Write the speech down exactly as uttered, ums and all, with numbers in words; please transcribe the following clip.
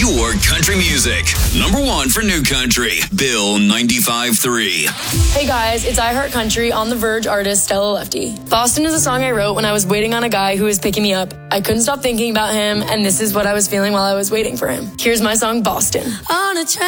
your country music. Number one for new country, Bill ninety-five point three. Hey guys, it's I Heart Country on The Verge artist Stella Lefty. Boston is a song I wrote when I was waiting on a guy who was picking me up. I couldn't stop thinking about him, and this is what I was feeling while I was waiting for him. Here's my song, Boston. On a train